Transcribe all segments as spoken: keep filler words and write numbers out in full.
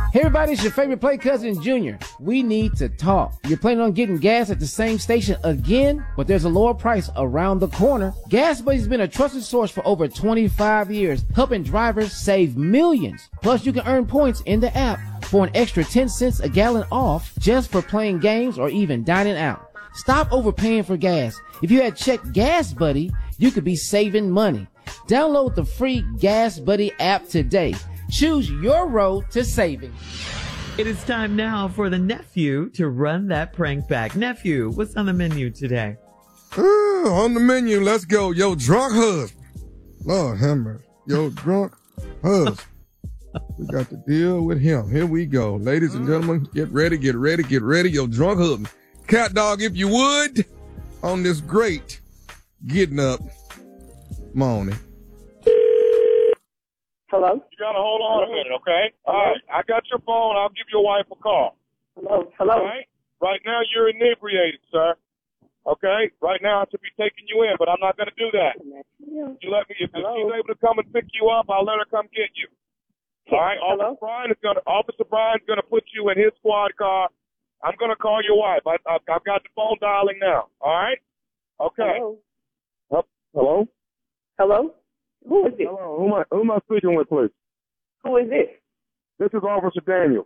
Hey everybody, it's your favorite play cousin Junior. We need to talk. You're planning on getting gas at the same station again, but there's a lower price around the corner. Gas Buddy's been a trusted source for over twenty-five years, helping drivers save millions. Plus, you can earn points in the app for an extra ten cents a gallon off just for playing games or even dining out. Stop overpaying for gas. If you had checked Gas Buddy, you could be saving money. Download the free Gas Buddy app today. Choose your road to saving. It is time now for the nephew to run that prank back. Nephew, what's on the menu today? Uh, on the menu, let's go. Yo, drunk husband. Lord have mercy. Yo, drunk husband. We got to deal with him. Here we go. Ladies and gentlemen, get ready, get ready, get ready. Yo, drunk husband. Cat dog, if you would, on this great getting up morning. Hello? You gotta hold on a minute, okay? All right, I got your phone. I'll give your wife a call. Hello? Hello? All right? Right now, you're inebriated, sir. Okay? Right now, I should be taking you in, but I'm not gonna do that. You let me, if she's able to come and pick you up, I'll let her come get you. All right? Hello? Officer Brian is gonna, Officer Brian's gonna put you in his squad car. I'm gonna call your wife. I, I, I've got the phone dialing now. All right? Okay. Hello? Uh, hello? Hello? Who is this? Hello. Who am I, who am I speaking with, please? Who is this? This is Officer Daniels.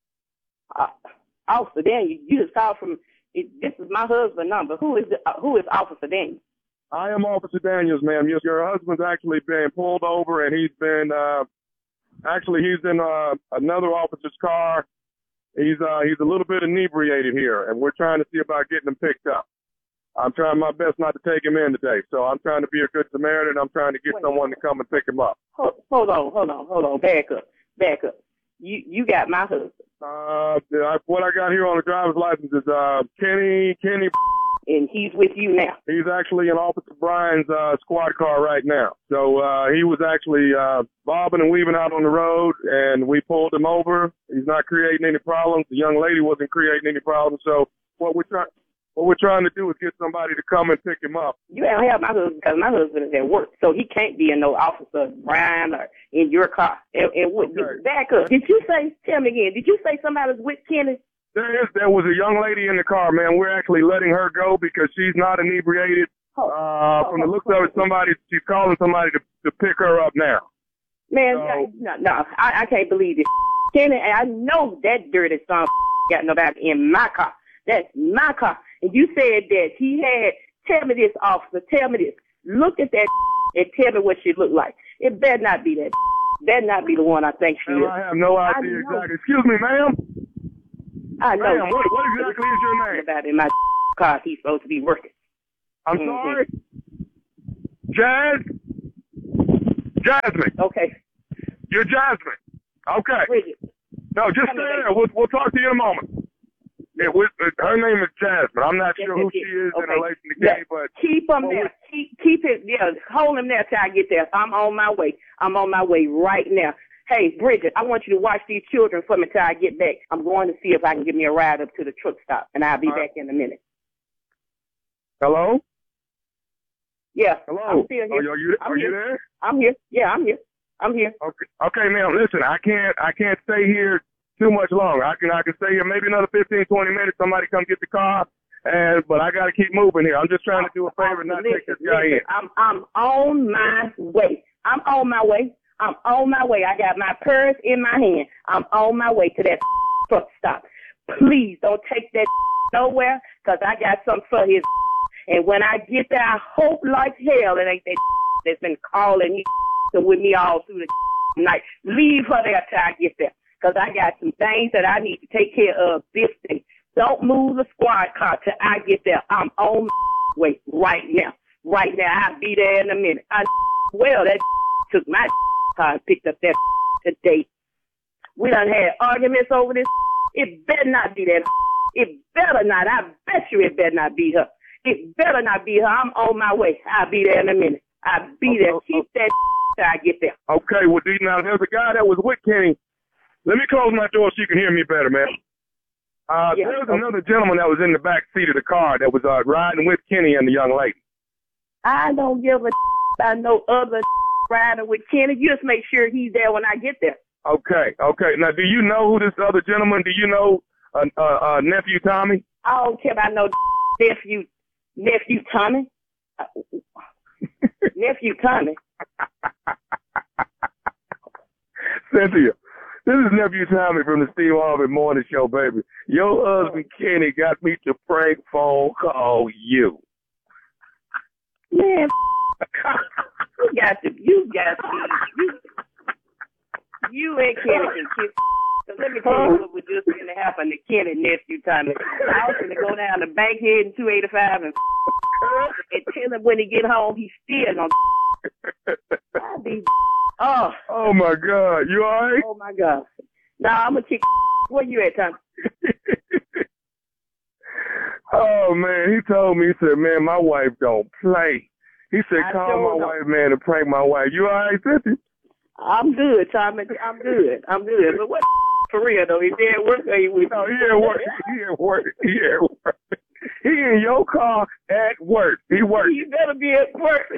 Uh, Officer Daniel, you just called from, it, this is my husband's number. Who is the, uh, who is Officer Daniel? I am Officer Daniels, ma'am. Your, your husband's actually been pulled over, and he's been, uh, actually, he's in uh, another officer's car. He's uh, he's a little bit inebriated here, and we're trying to see about getting him picked up. I'm trying my best not to take him in today, so I'm trying to be a good Samaritan. I'm trying to get Wait. someone to come and pick him up. Hold, hold on, hold on, hold on. Back up, back up. You you got my husband. Uh, I, what I got here on the driver's license is uh, Kenny, Kenny. And he's with you now. He's actually in Officer Brian's uh, squad car right now. So uh, he was actually uh, bobbing and weaving out on the road, and we pulled him over. He's not creating any problems. The young lady wasn't creating any problems. So what we're trying what we're trying to do is get somebody to come and pick him up. You don't have my husband because my husband is at work, so he can't be in no Officer Brian or in your car. And, and what, Okay. Back up. Did you say? Tell me again. Did you say somebody was with Kenny? There is there was a young lady in the car, man. We're actually letting her go because she's not inebriated. Oh, Uh, from the looks of it, somebody she's calling somebody to to pick her up now. Man, So- no, no, I, I can't believe this. Kenny, I know that dirty son got nobody in my car. That's my car. And you said that he had, tell me this, officer, tell me this. Look at that and tell me what she looked like. It better not be that. Better not be the one I think she Ma'am, is. I have no I idea know. exactly. Excuse me, ma'am. I know. Ma'am, what, what exactly is your name? About in my car, he's supposed to be working. I'm Mhm. sorry. Jazz? Jasmine. Okay. You're Jasmine. Okay. Bridget. No, just stay there. We'll, we'll talk to you in a moment. Yeah, we, her name is Jasmine. I'm not Yes, sure yes, who she yes. is in Okay. relation to Yeah. Kenny, but Keep him Well, there. Keep, keep it, yeah, hold him there till I get there. I'm on my way. I'm on my way right now. Hey, Bridget, I want you to watch these children for me till I get back. I'm going to see if I can get me a ride up to the truck stop, and I'll be All right. back in a minute. hello? Yeah, Hello? I'm still Are here. you, are you, I'm are you here. there? I'm here. Yeah, I'm here. I'm here. Okay, okay, ma'am. Listen, I can't, I can't stay here too much longer. I can, I can stay here maybe another fifteen, twenty minutes. Somebody come get the car, and but I got to keep moving here. I'm just trying to do a favor, and not Listen, take this guy listen, in. I'm, I'm on my way. I'm on my way. I'm on my way. I got my purse in my hand. I'm on my way to that truck stop. Please don't take that nowhere, because I got something for his. And when I get there, I hope like hell it ain't that that's been calling me with me all through the night. Leave her there till I get there, because I got some things that I need to take care of this day. Don't move the squad car till I get there. I'm on my way right now. Right now. I'll be there in a minute. I well, that took my car and picked up that today. We done had arguments over this. It better not be that. It better not. I bet you it better not be her. It better not be her. I'm on my way. I'll be there in a minute. I'll be Okay, there. okay. Keep that till I get there. Okay, well, D, now there's a guy that was with Kenny. Let me close my door so you can hear me better, man. Uh, Yeah, there was okay. another gentleman that was in the back seat of the car that was uh, riding with Kenny and the young lady. I don't give a about no other riding with Kenny. You just make sure he's there when I get there. Okay, okay. Now, do you know who this other gentleman? Do you know uh, uh, uh, nephew Tommy? I don't care about no nephew, nephew Tommy. Nephew Tommy. Cynthia, this is nephew Tommy from the Steve Harvey Morning Show, baby. Your husband Kenny got me to prank phone call you. Man, you got to, you got to, you, you and Kenny can kiss. So let me tell you what was just going to happen to Kenny nephew Tommy. I was going to go down to Bankhead in two eighty-five and and tell him when he get home he's still gonna be. Oh, oh my God, you all right? Oh my God. Nah, I'm gonna kick. Where you at, Tommy? Oh man, he told me, he said, man, my wife don't play. He said, I call my know. wife, man, and prank my wife. You all right, Cynthia? I'm good, Tommy. I'm good. I'm good. But what for real though? Is he at work or he with No, he at work. He at work. He at work. He in your car at work. He works. You better be at work.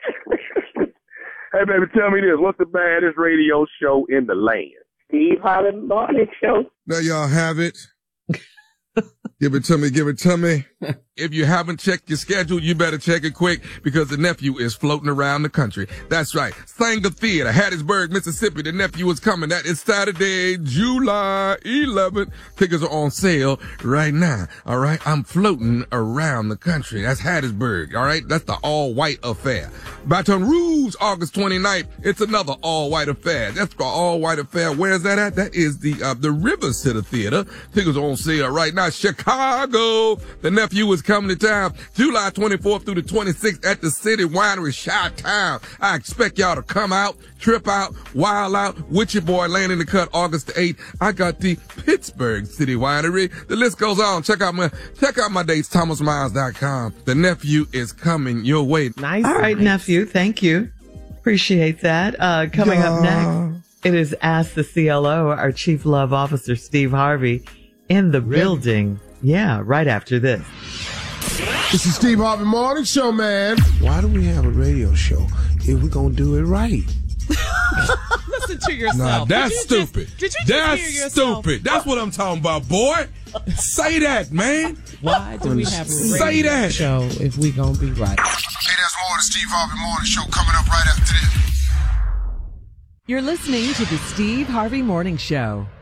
Hey, baby, tell me this. What's the baddest radio show in the land? Steve Harvey Morning Show. There y'all have it. Give it to me, give it to me. If you haven't checked your schedule, you better check it quick because the nephew is floating around the country. That's right. Sanger Theater, Hattiesburg, Mississippi. The nephew is coming. That is Saturday, July eleventh. Tickets are on sale right now. All right. I'm floating around the country. That's Hattiesburg. All right. That's the all white affair. Baton Rouge, August twenty-ninth. It's another all white affair. That's the all white affair. Where's that at? That is the, uh, the River City Theater. Tickets are on sale right now. Chicago. The nephew is coming to town July twenty-fourth through the twenty-sixth at the City Winery, Chi-Town. I expect y'all to come out, trip out, wild out with your boy Land in the Cut August the eighth. I got the Pittsburgh City Winery. The list goes on. Check out my, check out my dates, thomas miles dot com. The nephew is coming your way. Nice. All right, nice. Nephew. Thank you. Appreciate that. Uh, coming yeah. up next, it is Ask the C L O, our Chief Love Officer, Steve Harvey, in the really? building. Yeah, right after this. This is Steve Harvey Morning Show, man. Why do we have a radio show if we're going to do it right? Listen to yourself. Nah, that's did you stupid. Just, did you that's just hear yourself? stupid. That's what I'm talking about, boy. Say that, man. Why do we have a radio Say that. show if we going to be right? Hey, there's more of the Steve Harvey Morning Show coming up right after this. You're listening to the Steve Harvey Morning Show.